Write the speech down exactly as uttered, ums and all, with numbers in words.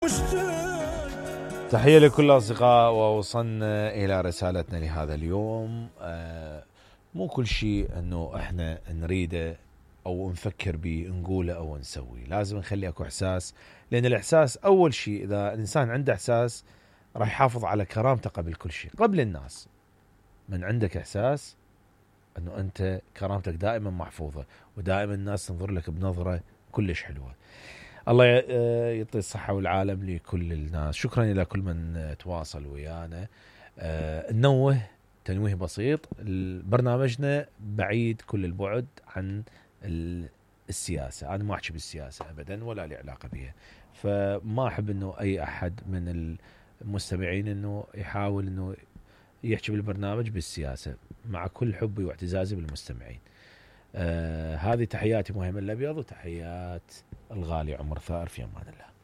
تحية لكل الأصدقاء، ووصلنا إلى رسالتنا لهذا اليوم. آه مو كل شيء أنه إحنا نريده أو نفكر به نقوله أو نسوي، لازم نخلي أكو إحساس، لأن الإحساس أول شيء، إذا الإنسان عنده إحساس راح يحافظ على كرامته قبل كل شيء، قبل الناس. من عندك إحساس أنه أنت كرامتك دائما محفوظة، ودائما الناس تنظر لك بنظرة كلش حلوة. الله يعطي الصحة والعالم لكل الناس. شكرا إلى كل من تواصل ويانا. أه ننوه تنويه بسيط، برنامجنا بعيد كل البعد عن السياسة. أنا ما أحكي بالسياسة أبدا ولا لي علاقة بها، فما أحب أنه أي أحد من المستمعين أنه يحاول أنه يحكي بالبرنامج بالسياسة، مع كل حبي واعتزازي بالمستمعين. آه هذه تحياتي مهم الأبيض، وتحيات الغالي عمر ثائر، في أمان الله.